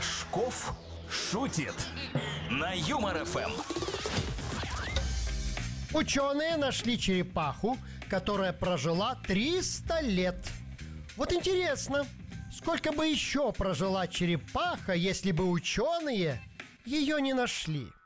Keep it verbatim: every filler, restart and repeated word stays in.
Рожков шутит на Юмор ФМ. Ученые нашли черепаху, которая прожила триста лет. Вот интересно, сколько бы еще прожила черепаха, если бы ученые ее не нашли?